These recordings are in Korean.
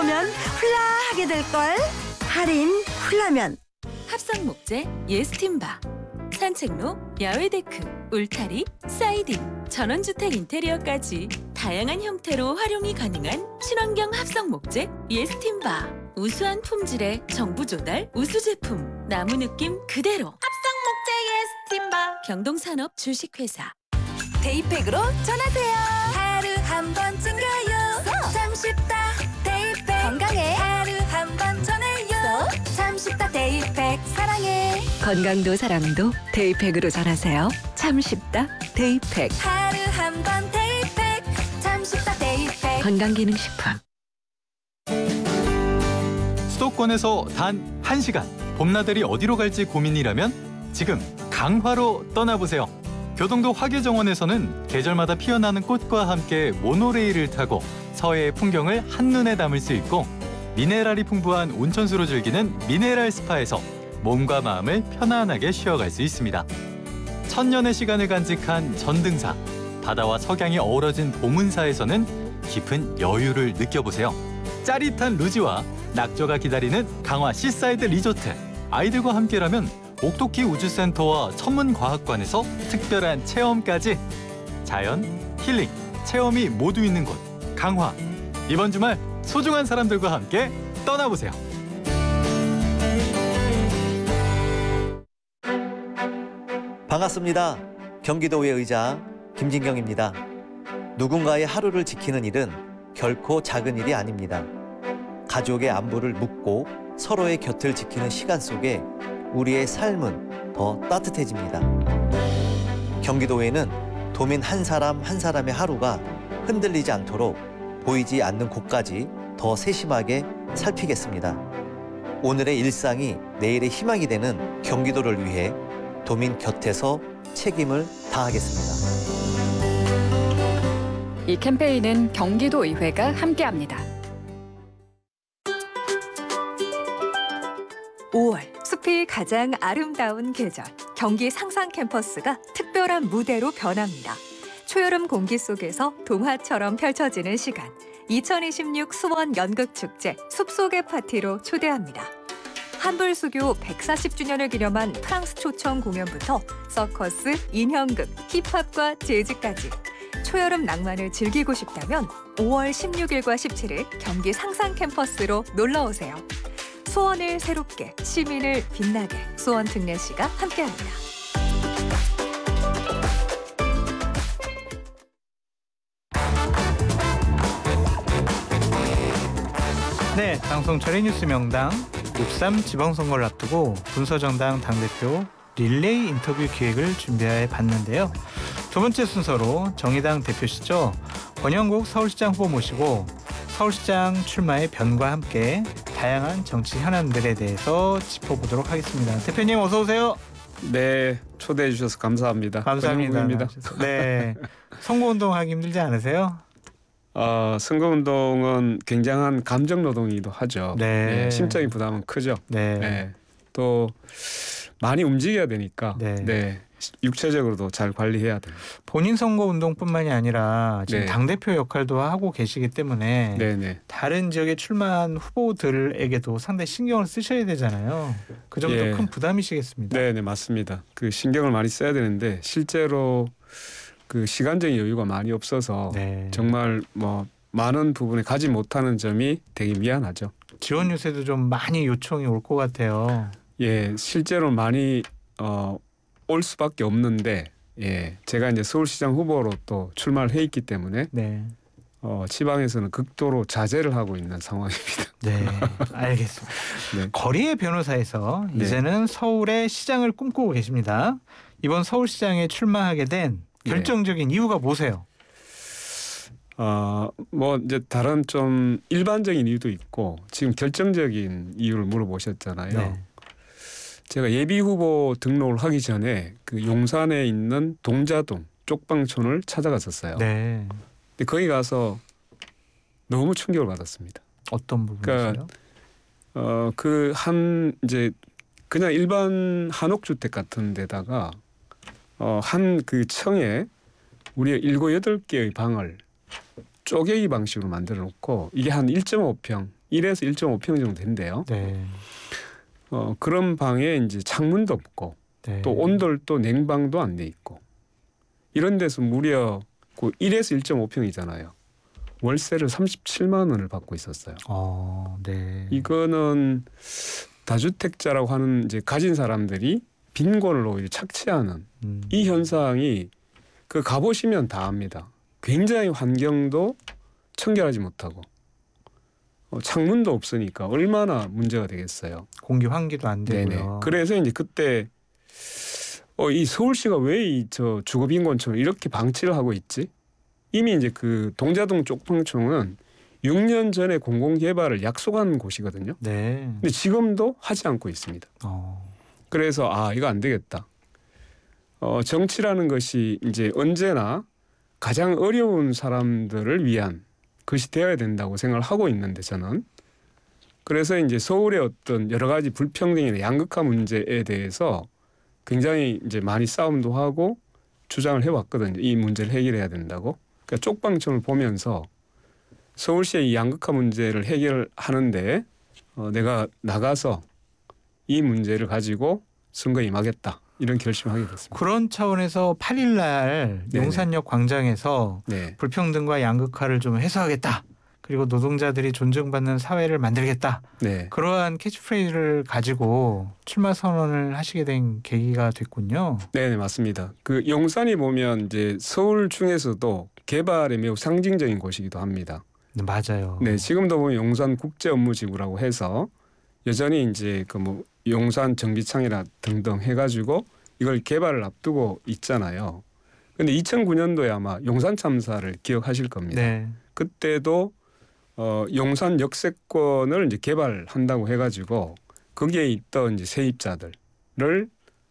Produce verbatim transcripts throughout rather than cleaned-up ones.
보면 훌라하게 될걸. 할인 훌라면. 합성목재 예스팀바, 산책로, 야외데크, 울타리, 사이딩, 전원주택 인테리어까지 다양한 형태로 활용이 가능한 친환경 합성목재 예스팀바. 우수한 품질의 정부 조달 우수 제품, 나무 느낌 그대로. 합성목재 예스팀바. 경동산업 주식회사. 데이팩으로 전하세요. 하루 한 번 챙겨요. 참 쉽다 데이팩. 건강해. 하루 한 번 전해요. 참 쉽다 데이팩. 사랑해. 건강도 사랑도 데이팩으로 전하세요. 참 쉽다 데이팩. 하루 한 번 데이팩. 참 쉽다 데이팩. 건강기능식품. 수도권에서 단 한 시간 봄나들이 어디로 갈지 고민이라면 지금 강화로 떠나보세요. 교동도 화계정원에서는 계절마다 피어나는 꽃과 함께 모노레일을 타고 서해의 풍경을 한눈에 담을 수 있고, 미네랄이 풍부한 온천수로 즐기는 미네랄 스파에서 몸과 마음을 편안하게 쉬어갈 수 있습니다. 천년의 시간을 간직한 전등사, 바다와 석양이 어우러진 보문사에서는 깊은 여유를 느껴보세요. 짜릿한 루지와 낙조가 기다리는 강화 시사이드 리조트. 아이들과 함께라면 옥토키 우주센터와 천문과학관에서 특별한 체험까지. 자연, 힐링, 체험이 모두 있는 곳 강화. 이번 주말 소중한 사람들과 함께 떠나보세요. 반갑습니다. 경기도의 의장 김진경입니다. 누군가의 하루를 지키는 일은 결코 작은 일이 아닙니다. 가족의 안부를 묻고 서로의 곁을 지키는 시간 속에 우리의 삶은 더 따뜻해집니다. 경기도에는 도민 한 사람 한 사람의 하루가 흔들리지 않도록 보이지 않는 곳까지 더 세심하게 살피겠습니다. 오늘의 일상이 내일의 희망이 되는 경기도를 위해 도민 곁에서 책임을 다하겠습니다. 이 캠페인은 경기도의회가 함께합니다. 오월, 숲이 가장 아름다운 계절, 경기 상상 캠퍼스가 특별한 무대로 변합니다. 초여름 공기 속에서 동화처럼 펼쳐지는 시간, 이천이십육 수원 연극축제 숲속의 파티로 초대합니다. 한불수교 백사십 주년을 기념한 프랑스 초청 공연부터 서커스, 인형극, 힙합과 재즈까지 초여름 낭만을 즐기고 싶다면 오월 십육일과 십칠일 경기 상상 캠퍼스로 놀러오세요. 수원을 새롭게, 시민을 빛나게 수원 특례시가 함께합니다. 네, 장성철의 뉴스 명당. 육삼 지방선거를 앞두고 군소정당 당대표 릴레이 인터뷰 기획을 준비해 봤는데요. 두 번째 순서로 정의당 대표시죠. 권영국 서울시장 후보 모시고 서울시장 출마의 변과 함께 다양한 정치 현안들에 대해서 짚어보도록 하겠습니다. 대표님 어서 오세요. 네, 초대해 주셔서 감사합니다. 감사합니다. 네, 선거운동하기 힘들지 않으세요? 어, 선거운동은 굉장한 감정노동이기도 하죠. 네. 네, 심적인 부담은 크죠. 네. 네, 또 많이 움직여야 되니까 네. 네, 육체적으로도 잘 관리해야 돼요. 본인 선거운동뿐만이 아니라 지금 네. 당대표 역할도 하고 계시기 때문에 네, 네. 다른 지역에 출마한 후보들에게도 상당히 신경을 쓰셔야 되잖아요. 그 점도 예. 큰 부담이시겠습니다. 네, 네, 맞습니다. 그 신경을 많이 써야 되는데 실제로 그 시간적인 여유가 많이 없어서 네. 정말 뭐 많은 부분에 가지 못하는 점이 되게 미안하죠. 지원 유세도 좀 많이 요청이 올 것 같아요. 예, 실제로 많이 어, 올 수밖에 없는데, 예, 제가 이제 서울시장 후보로 또 출마를 해 있기 때문에 네. 어, 지방에서는 극도로 자제를 하고 있는 상황입니다. 네, 알겠습니다. 네. 거리의 변호사에서 네. 이제는 서울의 시장을 꿈꾸고 계십니다. 이번 서울시장에 출마하게 된 결정적인 네. 이유가 뭐세요? 어, 뭐 이제 다른 좀 일반적인 이유도 있고 지금 결정적인 이유를 물어보셨잖아요. 네. 제가 예비 후보 등록을 하기 전에 그 용산에 있는 동자동 쪽방촌을 찾아갔었어요. 네. 근데 거기 가서 너무 충격을 받았습니다. 어떤 부분이세요? 그러니까 어, 그 한 이제 그냥 일반 한옥주택 같은 데다가 어, 한 그 층에 우리가 일곱 여덟 개의 방을 쪼개기 방식으로 만들어 놓고 이게 한 일 점 오 평 일에서 일 점 오 평 정도 된대요. 네. 어, 그런 방에 이제 창문도 없고 네. 또 온돌도 냉방도 안 돼 있고 이런 데서 무려 그 일에서 일 점 오 평이잖아요. 월세를 삼십칠만 원을 받고 있었어요. 어, 네. 이거는 다주택자라고 하는 이제 가진 사람들이 빈곤을 오히려 착취하는 음. 이 현상이 그 가보시면 다 압니다. 굉장히 환경도 청결하지 못하고 어, 창문도 없으니까 얼마나 문제가 되겠어요. 공기 환기도 안 되고요. 네네. 그래서 이제 그때 어, 이 서울시가 왜 이 저 주거 빈곤층을 이렇게 방치를 하고 있지? 이미 이제 그 동자동 쪽방촌은 육 년 전에 공공 개발을 약속한 곳이거든요. 네. 근데 지금도 하지 않고 있습니다. 어. 그래서 아 이거 안 되겠다. 어, 정치라는 것이 이제 언제나 가장 어려운 사람들을 위한 것이 되어야 된다고 생각을 하고 있는데 저는 그래서 이제 서울의 어떤 여러 가지 불평등이나 양극화 문제에 대해서 굉장히 이제 많이 싸움도 하고 주장을 해왔거든요. 이 문제를 해결해야 된다고. 그러니까 쪽방촌을 보면서 서울시의 이 양극화 문제를 해결하는데 어, 내가 나가서 이 문제를 가지고 선거에 임하겠다. 이런 결심을 하게 됐습니다. 그런 차원에서 팔 일 날 네네. 용산역 광장에서 네. 불평등과 양극화를 좀 해소하겠다. 그리고 노동자들이 존중받는 사회를 만들겠다. 네. 그러한 캐치프레이즈를 가지고 출마 선언을 하시게 된 계기가 됐군요. 네, 맞습니다. 그 용산이 보면 이제 서울 중에서도 개발에 매우 상징적인 곳이기도 합니다. 네, 맞아요. 네, 지금도 보면 용산 국제 업무지구라고 해서 여전히 이제 그 뭐 용산 정비창이라 등등 해가지고 이걸 개발을 앞두고 있잖아요. 근데 이천구 년도에 아마 용산 참사를 기억하실 겁니다. 네. 그때도 어, 용산 역세권을 이제 개발한다고 해가지고 거기에 있던 이제 세입자들을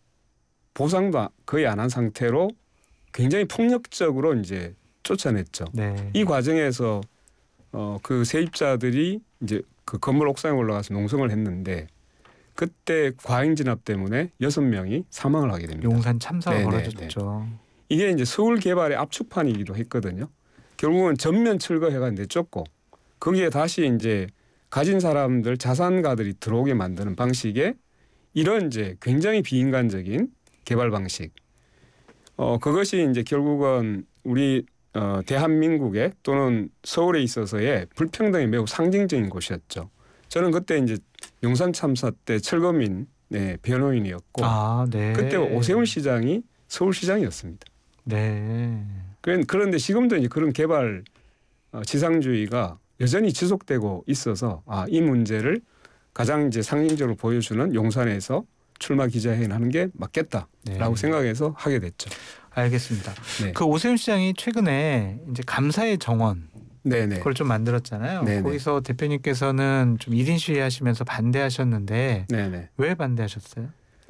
보상도 거의 안 한 상태로 굉장히 폭력적으로 이제 쫓아냈죠. 네. 이 과정에서 어, 그 세입자들이 이제 그 건물 옥상에 올라가서 농성을 했는데 그때 과잉 진압 때문에 여섯 명이 사망을 하게 됩니다. 용산 참사가 네네, 벌어졌죠. 이게 이제 서울 개발의 압축판이기도 했거든요. 결국은 전면 철거해가 내쫓고 거기에 다시 이제 가진 사람들 자산가들이 들어오게 만드는 방식의 이런 이제 굉장히 비인간적인 개발 방식. 어 그것이 이제 결국은 우리 어, 대한민국의 또는 서울에 있어서의 불평등이 매우 상징적인 곳이었죠. 저는 그때 이제 용산 참사 때 철거민 네, 변호인이었고 아, 네. 그때 오세훈 시장이 서울시장이었습니다. 네. 그런데 지금도 이제 그런 개발 어, 지상주의가 여전히 지속되고 있어서 아, 이 문제를 가장 이제 상징적으로 보여주는 용산에서 출마 기자회견을 하는 게 맞겠다라고 네. 생각해서 하게 됐죠. 알겠습니다. 네. 그 오세훈 시장이 최근에 이제 감사의 정원 네네. 그걸 좀 만들었잖아요. 네네. 거기서 대표님께서는 좀 일 인 시위하시면서 반대하셨는데 네네. 왜 반대하셨어요?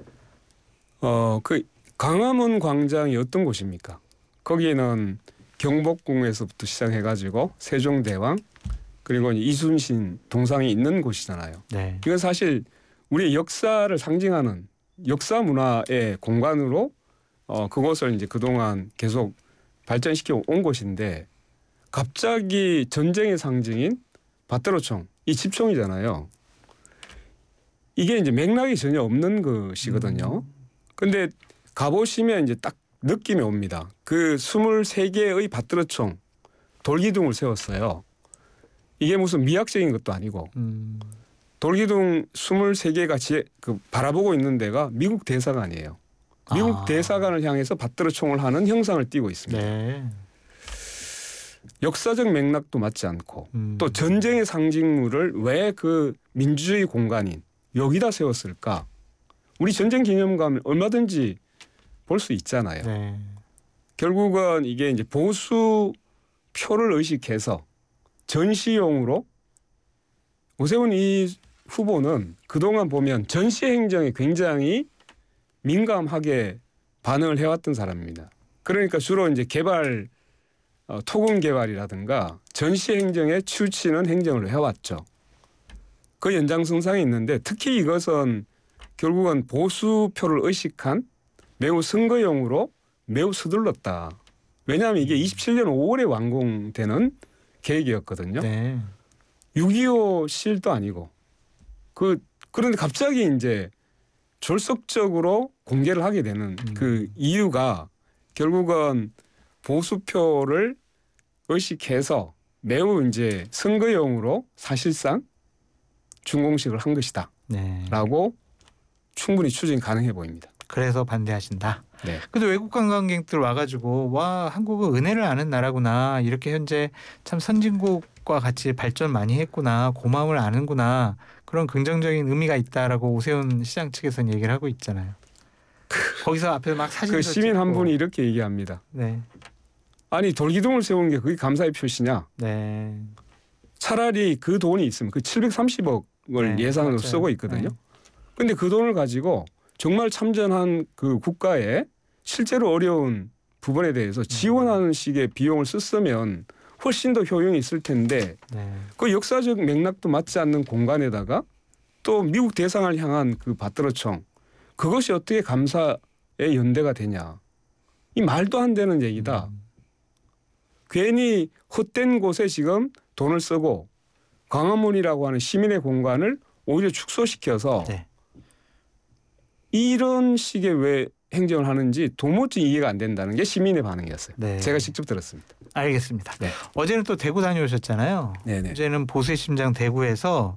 어, 그 광화문 광장이 어떤 곳입니까? 거기는 경복궁에서부터 시작해가지고 세종대왕 그리고 이순신 동상이 있는 곳이잖아요. 네. 이건 사실 우리의 역사를 상징하는 역사 문화의 공간으로 어, 그곳을 이제 그동안 계속 발전시켜 온 곳인데 갑자기 전쟁의 상징인 밭드로총 이 집총이잖아요. 이게 이제 맥락이 전혀 없는 것이거든요. 근데 가보시면 이제 딱 느낌이 옵니다. 그 스물세 개의 밭드로총 돌기둥을 세웠어요. 이게 무슨 미학적인 것도 아니고 음. 돌기둥 스물세 개가 지, 그 바라보고 있는 데가 미국 대사관이에요. 미국 아. 대사관을 향해서 밭드로총을 하는 형상을 띠고 있습니다. 네. 역사적 맥락도 맞지 않고 음. 또 전쟁의 상징물을 왜 그 민주주의 공간인 여기다 세웠을까? 우리 전쟁 기념관을 얼마든지 볼 수 있잖아요. 네. 결국은 이게 이제 보수 표를 의식해서 전시용으로 오세훈 이 후보는 그동안 보면 전시 행정에 굉장히 민감하게 반응을 해왔던 사람입니다. 그러니까 주로 이제 개발 어, 토금 개발이라든가 전시 행정에 치우치는 행정을 해왔죠. 그 연장선상에 있는데 특히 이것은 결국은 보수표를 의식한 매우 선거용으로 매우 서둘렀다. 왜냐하면 이게 이십칠 년 오월에 완공되는 계획이었거든요. 네. 육이오 시일도 아니고 그 그런데 갑자기 이제 졸속적으로 공개를 하게 되는 음. 그 이유가 결국은 보수표를 의식해서 매우 이제 선거용으로 사실상 준공식을 한 것이다라고 네. 충분히 추정이 가능해 보입니다. 그래서 반대하신다. 네. 근데 외국 관광객들 와가지고 와 한국은 은혜를 아는 나라구나 이렇게 현재 참 선진국과 같이 발전 많이 했구나 고마움을 아는구나 그런 긍정적인 의미가 있다라고 오세훈 시장 측에서는 얘기를 하고 있잖아요. 거기서 앞에서 막 사진도 그 시민 찍고. 한 분이 이렇게 얘기합니다. 네, 아니 돌기둥을 세운 게 그게 감사의 표시냐? 네, 차라리 그 돈이 있으면 그 칠백삼십억을 네, 예산으로 맞아요. 쓰고 있거든요. 네. 근데 그 돈을 가지고 정말 참전한 그 국가에 실제로 어려운 부분에 대해서 지원하는 식의 비용을 썼으면 훨씬 더 효용이 있을 텐데 네. 그 역사적 맥락도 맞지 않는 공간에다가 또 미국 대상을 향한 그 받들어총 그것이 어떻게 감사의 연대가 되냐. 이 말도 안 되는 얘기다. 음. 괜히 헛된 곳에 지금 돈을 쓰고 광화문이라고 하는 시민의 공간을 오히려 축소시켜서 네. 이런 식의 왜 행정을 하는지 도무지 이해가 안 된다는 게 시민의 반응이었어요. 네. 제가 직접 들었습니다. 알겠습니다. 네. 어제는 또 대구 다녀오셨잖아요. 네네. 어제는 보수의 심장 대구에서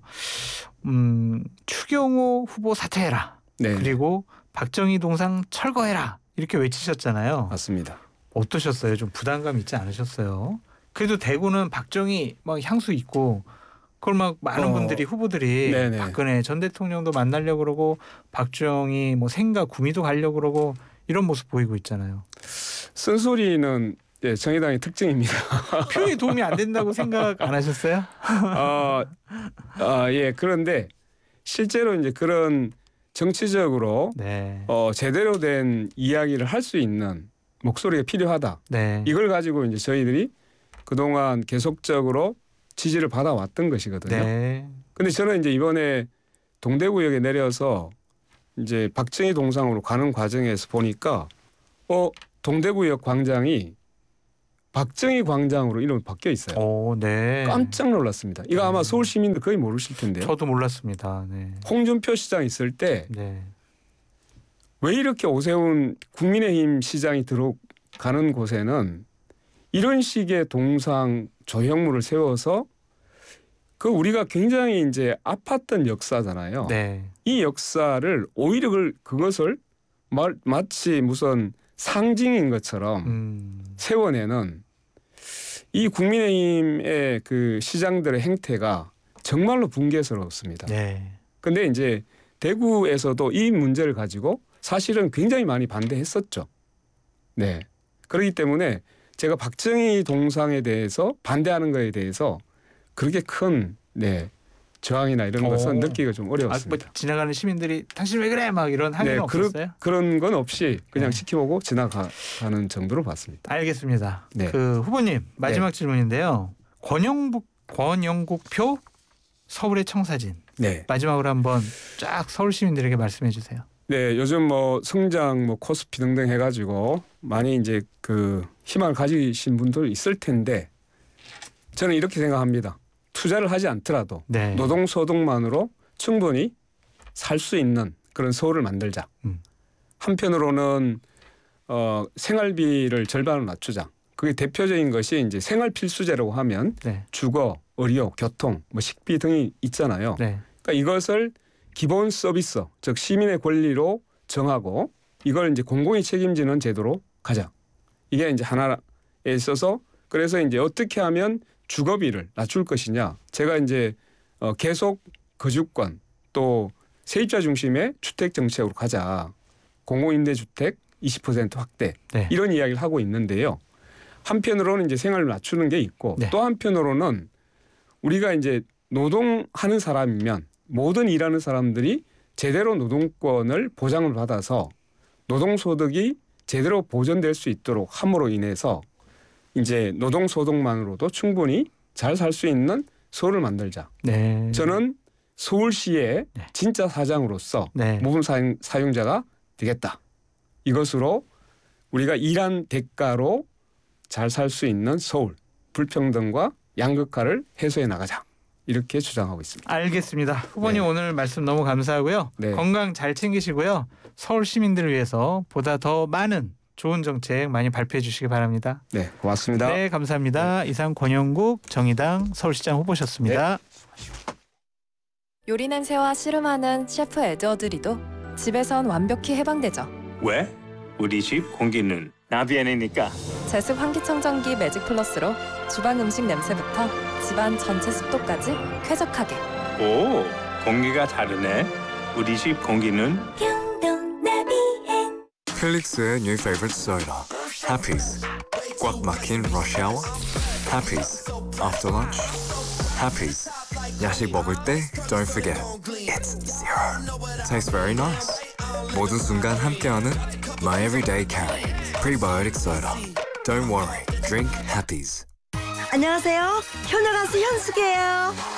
음, 추경호 후보 사퇴해라. 네. 그리고 박정희 동상 철거해라. 이렇게 외치셨잖아요. 맞습니다. 어떠셨어요? 좀 부담감 있지 않으셨어요? 그래도 대구는 박정희 막 향수 있고 그걸 막 많은 어, 분들이 후보들이 네네. 박근혜 전 대통령도 만나려고 그러고 박정희 뭐 생가 구미도 가려고 그러고 이런 모습 보이고 있잖아요. 쓴소리는 예, 정의당의 특징입니다. 표에 도움이 안 된다고 생각 안 하셨어요? 아, 아, 예. 그런데 실제로 이제 그런 정치적으로 네. 어, 제대로 된 이야기를 할 수 있는 목소리가 필요하다. 네. 이걸 가지고 이제 저희들이 그동안 계속적으로 지지를 받아왔던 것이거든요. 네. 근데 저는 이제 이번에 동대구역에 내려서 이제 박정희 동상으로 가는 과정에서 보니까 어 동대구역 광장이 박정희 광장으로 이름이 바뀌어 있어요. 오, 네. 깜짝 놀랐습니다. 이거 아마 네. 서울 시민들 거의 모르실 텐데요. 저도 몰랐습니다. 네. 홍준표 시장 있을 때 왜 네. 이렇게 오세훈 국민의힘 시장이 들어가는 곳에는 이런 식의 동상 조형물을 세워서 그 우리가 굉장히 이제 아팠던 역사잖아요. 네. 이 역사를 오히려 그걸, 그것을 마, 마치 무슨 상징인 것처럼 음. 세워내는 이 국민의힘의 그 시장들의 행태가 정말로 붕괴스럽습니다. 네. 근데 이제 대구에서도 이 문제를 가지고 사실은 굉장히 많이 반대했었죠. 네. 그렇기 때문에 제가 박정희 동상에 대해서 반대하는 거에 대해서 그렇게 큰 네, 저항이나 이런 오. 것은 느끼기가 좀 아, 어려웠습니다. 뭐 지나가는 시민들이 당신 왜 그래 막 이런 항의는 네, 그런- 없었어요? 그런 건 없이 그냥 네. 지켜보고 지나가는 정도로 봤습니다. 알겠습니다. 네. 그 후보님 마지막 질문인데요. 권영국 권영국표 서울의 청사진 네. 마지막으로 한번 쫙 서울 시민들에게 말씀해 주세요. 네, 요즘 뭐 성장, 뭐 코스피 등등 해가지고 많이 이제 그 희망을 가지신 분들 있을 텐데 저는 이렇게 생각합니다. 투자를 하지 않더라도 네. 노동 소득만으로 충분히 살 수 있는 그런 서울을 만들자. 음. 한편으로는 어, 생활비를 절반으로 낮추자. 그게 대표적인 것이 이제 생활 필수제라고 하면 네. 주거, 의료, 교통, 뭐 식비 등이 있잖아요. 네. 그러니까 이것을 기본 서비스, 즉 시민의 권리로 정하고 이걸 이제 공공이 책임지는 제도로 가자. 이게 이제 하나에 있어서 그래서 이제 어떻게 하면 주거비를 낮출 것이냐. 제가 이제 어 계속 거주권 또 세입자 중심의 주택 정책으로 가자. 공공임대주택 이십 퍼센트 확대 네. 이런 이야기를 하고 있는데요. 한편으로는 이제 생활을 낮추는 게 있고 네. 또 한편으로는 우리가 이제 노동하는 사람이면 모든 일하는 사람들이 제대로 노동권을 보장을 받아서 노동소득이 제대로 보존될 수 있도록 함으로 인해서 이제 노동소득만으로도 충분히 잘 살 수 있는 서울을 만들자. 네. 저는 서울시의 네. 진짜 사장으로서 네. 모범 사용, 사용자가 되겠다. 이것으로 우리가 일한 대가로 잘 살 수 있는 서울, 불평등과 양극화를 해소해 나가자. 이렇게 주장하고 있습니다. 알겠습니다. 후보님 네. 오늘 말씀 너무 감사하고요. 네. 건강 잘 챙기시고요. 서울 시민들을 위해서 보다 더 많은 좋은 정책 많이 발표해 주시기 바랍니다. 네, 고맙습니다. 네, 감사합니다. 이상 권영국 정의당 서울시장 후보셨습니다. 요리 냄새와 씨름하는 셰프 에드워드리도 집에선 완벽히 해방되죠. 왜? 우리 집 공기는 나비엔이니까. 제습 환기청정기 매직 플러스로 주방 음식 냄새부터 집안 전체 습도까지 쾌적하게. 오, 공기가 다르네. 우리 집 공기는 필릭스의 new favorite soda, Happy's. 꽉 막힌 rush hour, Happy's. After lunch, Happy's. 야식 먹을 때 don't forget, it's zero. Tastes very nice. 모든 순간 함께하는 my everyday carry, prebiotic soda. Don't worry, drink Happy's. 안녕하세요. 효녀 가수 현숙이에요.